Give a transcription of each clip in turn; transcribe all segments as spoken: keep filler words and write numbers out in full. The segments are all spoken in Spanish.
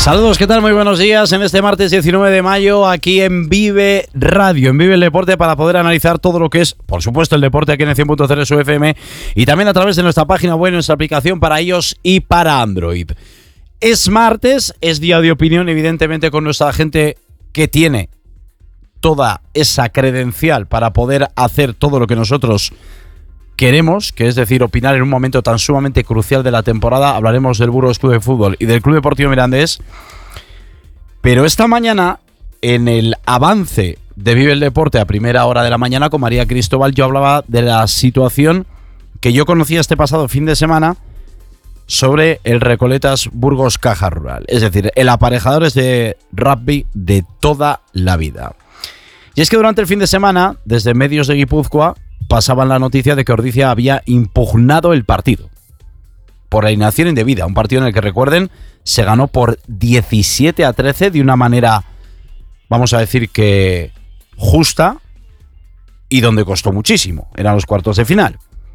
Saludos, ¿qué tal? Muy buenos días en este martes diecinueve de mayo aquí en Vive Radio, en Vive el Deporte, para poder analizar todo lo que es, por supuesto, el deporte aquí en el cien punto cero de su F M y también a través de nuestra página web, nuestra aplicación para iOS y para Android. Es martes, es día de opinión, evidentemente, con nuestra gente que tiene toda esa credencial para poder hacer todo lo que nosotros queremos, que es decir, opinar en un momento tan sumamente crucial de la temporada. Hablaremos del Burgos Club de Fútbol y del Club Deportivo Mirandés. Pero esta mañana, en el avance de Vive el Deporte a primera hora de la mañana con María Cristóbal, yo hablaba de la situación que yo conocía este pasado fin de semana sobre el Recoletas Burgos Caja Rural. Es decir, el aparejadores de rugby de toda la vida. Y es que durante el fin de semana, desde medios de Guipúzcoa, pasaban la noticia de que Ordizia había impugnado el partido por alineación indebida, un partido en el que, recuerden, se ganó por diecisiete a trece de una manera, vamos a decir que justa, y donde costó muchísimo, eran los cuartos de final.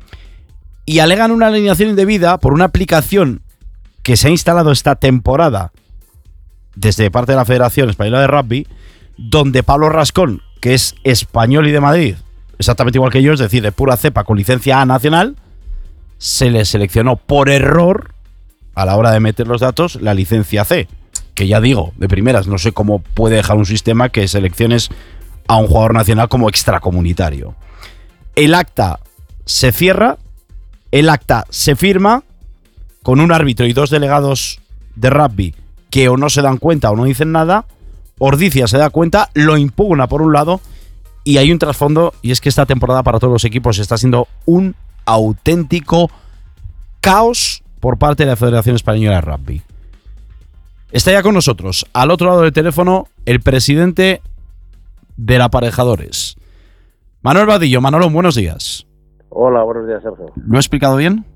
Y alegan una alineación indebida por una aplicación que se ha instalado esta temporada desde parte de la Federación Española de Rugby, donde Pablo Rascón, que es español y de Madrid, exactamente igual que yo, es decir, de pura cepa con licencia A nacional, se le seleccionó por error, a la hora de meter los datos, la licencia C, que ya digo, de primeras, no sé cómo puede dejar un sistema que selecciones a un jugador nacional como extracomunitario. El acta se cierra, el acta se firma con un árbitro y dos delegados de rugby que o no se dan cuenta o no dicen nada. Ordizia se da cuenta, lo impugna por un lado. Y hay un trasfondo, y es que esta temporada para todos los equipos está siendo un auténtico caos por parte de la Federación Española de Rugby. Está ya con nosotros, al otro lado del teléfono, el presidente del Aparejadores, Manuel Vadillo. Manolón, buenos días. Hola, buenos días, Sergio. ¿Lo he explicado bien?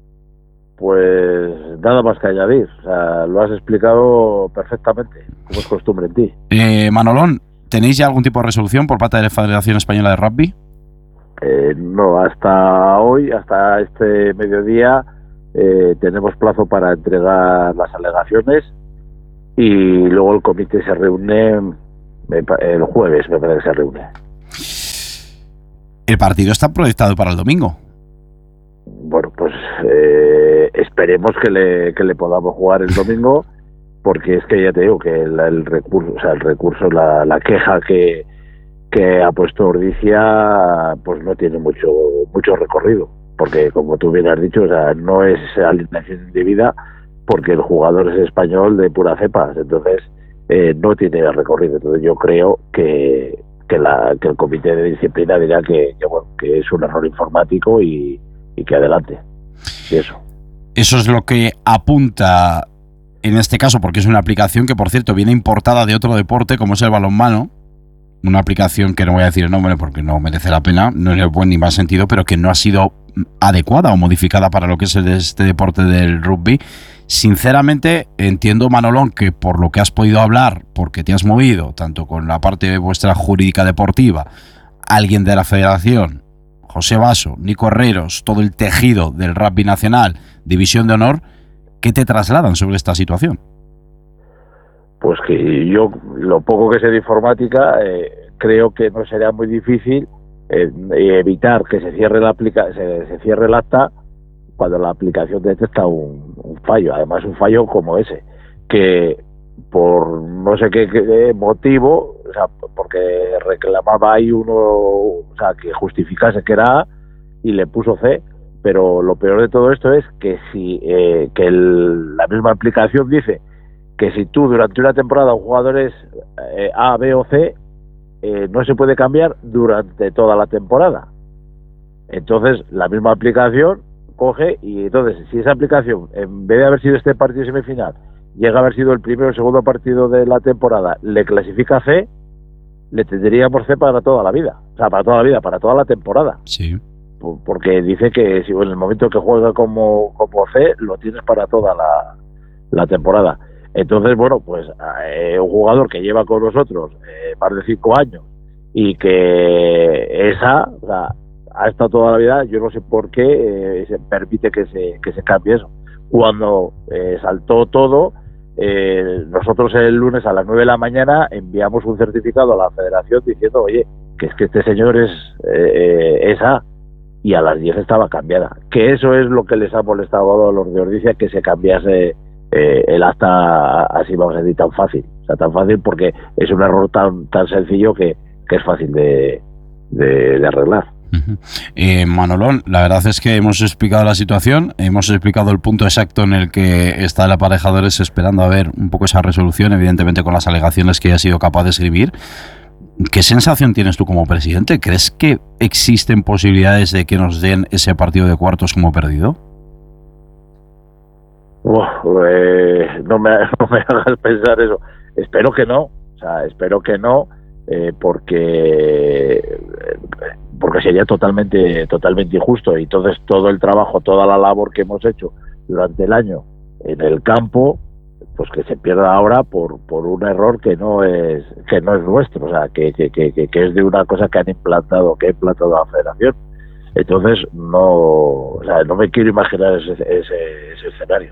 Pues nada más que añadir, o sea, lo has explicado perfectamente, como es costumbre en ti. Eh, Manolón, ¿tenéis ya algún tipo de resolución por parte de la Federación Española de Rugby? Eh, no, hasta hoy, hasta este mediodía, eh, tenemos plazo para entregar las alegaciones y luego el comité se reúne el jueves, me parece que se reúne. El partido está proyectado para el domingo. Bueno, pues eh, esperemos que le, que le podamos jugar el domingo, porque es que ya te digo que el, el recurso, o sea, el recurso, la, la queja que, que ha puesto Ordizia, pues no tiene mucho mucho recorrido, porque como tú bien has dicho, o sea, no es alineación indebida, porque el jugador es español de pura cepa, entonces eh, no tiene recorrido. Entonces yo creo que que, la, que el comité de disciplina dirá que, que, bueno, que es un error informático y, y que adelante. Y eso. Eso es lo que apunta en este caso, porque es una aplicación que, por cierto, viene importada de otro deporte, como es el balonmano. Una aplicación que no voy a decir el nombre porque no merece la pena, no es buen ni más sentido, pero que no ha sido adecuada o modificada para lo que es este deporte del rugby. Sinceramente, entiendo, Manolón, que por lo que has podido hablar, porque te has movido, tanto con la parte de vuestra jurídica deportiva, alguien de la federación, José Basso, Nico Herreros, todo el tejido del rugby nacional, División de Honor, ¿qué te trasladan sobre esta situación? Pues que yo, lo poco que sé de informática, eh, creo que no sería muy difícil eh, evitar que se cierre la aplica se, se cierre el acta cuando la aplicación detecta un, un fallo. Además, un fallo como ese, que por no sé qué, qué motivo, o sea, porque reclamaba ahí uno, o sea, que justificase que era A y le puso C. Pero lo peor de todo esto es que si eh, que el, la misma aplicación dice que si tú durante una temporada un jugador es eh, A, B o C, eh, no se puede cambiar durante toda la temporada. Entonces, la misma aplicación coge y entonces, si esa aplicación, en vez de haber sido este partido semifinal, llega a haber sido el primero o el segundo partido de la temporada, le clasifica C, le tendríamos C para toda la vida. O sea, para toda la vida, para toda la temporada. Sí. Porque dice que si en el momento que juega como, como C, lo tienes para toda la, la temporada. Entonces, bueno, pues eh, un jugador que lleva con nosotros eh, más de cinco años y que esa, o sea, ha estado toda la vida, yo no sé por qué eh, se permite que se, que se cambie eso. Cuando eh, saltó todo, eh, nosotros el lunes a las nueve de la mañana enviamos un certificado a la federación diciendo, oye, que es que este señor es, eh, es A, y a las diez estaba cambiada. Que eso es lo que les ha molestado a los de Ordizia, que se cambiase eh, el acta así, vamos a decir, tan fácil. O sea, tan fácil porque es un error tan tan sencillo que, que es fácil de, de, de arreglar. Uh-huh. eh, Manolón, la verdad es que hemos explicado la situación, hemos explicado el punto exacto en el que está el Aparejadores esperando a ver un poco esa resolución, evidentemente con las alegaciones que ha sido capaz de escribir. ¿Qué sensación tienes tú como presidente? ¿Crees que existen posibilidades de que nos den ese partido de cuartos como perdido? Uf, eh, no, me, no me hagas pensar eso. Espero que no, o sea, espero que no, eh, porque porque sería totalmente totalmente injusto. Y entonces todo el trabajo, toda la labor que hemos hecho durante el año en el campo, pues que se pierda ahora por por un error que no es que no es nuestro, o sea, que que, que, que es de una cosa que han implantado, que ha implantado la Federación. Entonces no, o sea, no me quiero imaginar ese, ese, ese escenario.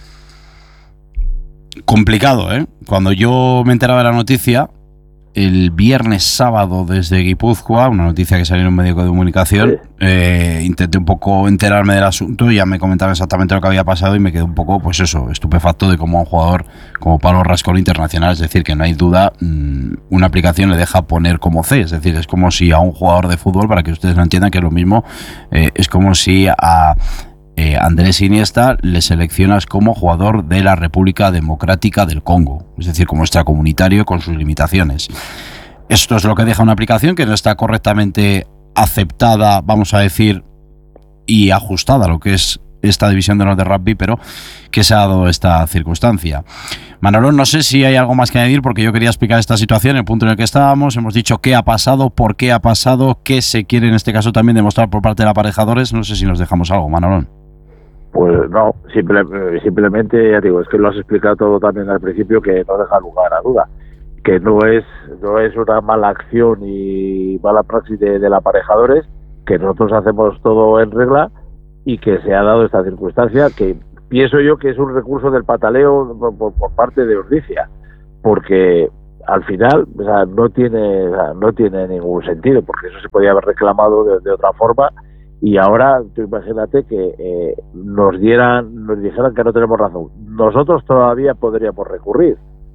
Complicado, ¿eh? Cuando yo me enteraba de la noticia, el viernes sábado desde Guipúzcoa, una noticia que salió en un medio de comunicación, sí. eh, intenté un poco enterarme del asunto, ya me comentaron exactamente lo que había pasado y me quedé un poco, pues eso, estupefacto de cómo a un jugador como Pablo Rascón internacional, es decir, que no hay duda, mmm, una aplicación le deja poner como C, es decir, es como si a un jugador de fútbol, para que ustedes lo entiendan, que es lo mismo, eh, es como si a eh, Andrés Iniesta le seleccionas como jugador de la República Democrática del Congo, es decir, como extracomunitario con sus limitaciones. Esto es lo que deja una aplicación que no está correctamente aceptada, vamos a decir, y ajustada a lo que es esta división de los de rugby, pero que se ha dado esta circunstancia. Manolón, no sé si hay algo más que añadir, porque yo quería explicar esta situación, el punto en el que estábamos, hemos dicho qué ha pasado, por qué ha pasado, qué se quiere en este caso también demostrar por parte de Aparejadores. No sé si nos dejamos algo, Manolón. Pues no, simple, simplemente, ya digo, es que lo has explicado todo también al principio, que no deja lugar a duda, que no es no es una mala acción y mala praxis de, de Aparejadores, que nosotros hacemos todo en regla y que se ha dado esta circunstancia, que pienso yo que es un recurso del pataleo por, por, por parte de Ordizia, porque al final, o sea, no tiene o sea, no tiene ningún sentido, porque eso se podía haber reclamado de, de otra forma. Y ahora, tú imagínate que eh, nos dieran, nos dijeran que no tenemos razón. Nosotros todavía podríamos recurrir.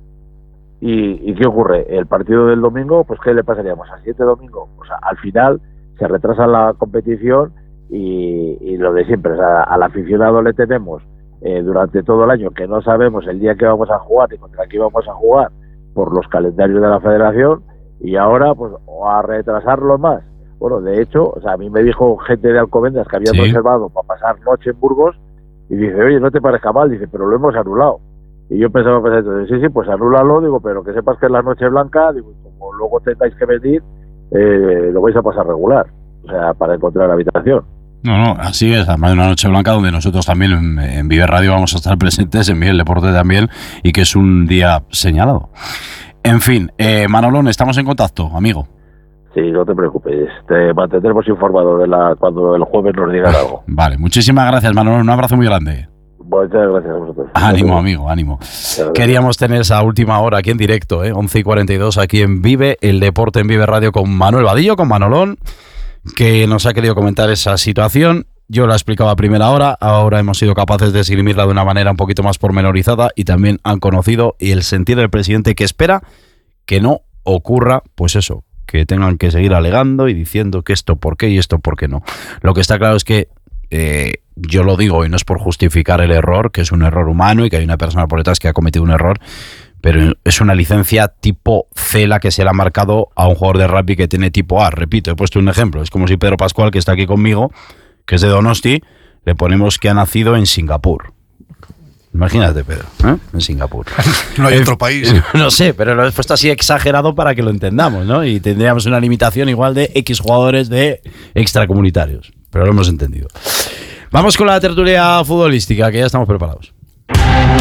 ¿Y, y qué ocurre? El partido del domingo, pues ¿qué le pasaríamos? ¿A siete domingo? O sea, al final se retrasa la competición y, y lo de siempre. O sea, al aficionado le tenemos eh, durante todo el año que no sabemos el día que vamos a jugar ni contra quién vamos a jugar por los calendarios de la Federación, y ahora pues o a retrasarlo más. Bueno, de hecho, o sea, a mí me dijo gente de Alcobendas que había ¿Sí? reservado para pasar noche en Burgos, y dice, oye, no te parezca mal, dice, pero lo hemos anulado. Y yo pensaba, pues entonces, sí, sí, pues anúlalo, digo, pero que sepas que es la noche blanca, digo, como luego tengáis que venir, eh, lo vais a pasar regular, o sea, para encontrar habitación. No, no, así es, además de una noche blanca donde nosotros también en, en Vive Radio vamos a estar presentes, en Vive el Deporte también, y que es un día señalado. En fin, eh, Manolón, estamos en contacto, amigo. Sí, no te preocupes, te mantendremos informado de la cuando el jueves nos digan algo. Vale, muchísimas gracias, Manolón, un abrazo muy grande. Muchas gracias a vosotros. Ánimo, amigo, ánimo. Queríamos tener esa última hora aquí en directo, ¿eh? once y cuarenta y dos, aquí en Vive, el Deporte en Vive Radio con Manuel Vadillo, con Manolón, que nos ha querido comentar esa situación. Yo la explicaba a primera hora, ahora hemos sido capaces de esgrimirla de una manera un poquito más pormenorizada y también han conocido y el sentir del presidente, que espera que no ocurra, pues eso, que tengan que seguir alegando y diciendo que esto por qué y esto por qué no. Lo que está claro es que eh, yo lo digo y no es por justificar el error, que es un error humano y que hay una persona por detrás que ha cometido un error, pero es una licencia tipo C la que se le ha marcado a un jugador de rugby que tiene tipo A. Repito, he puesto un ejemplo, es como si Pedro Pascual, que está aquí conmigo, que es de Donosti, le ponemos que ha nacido en Singapur. Imagínate, Pedro, ¿eh? En Singapur. No hay otro país. No sé, pero lo he puesto así exagerado para que lo entendamos, ¿no? Y tendríamos una limitación igual de X jugadores de extracomunitarios. Pero lo hemos entendido. Vamos con la tertulia futbolística, que ya estamos preparados.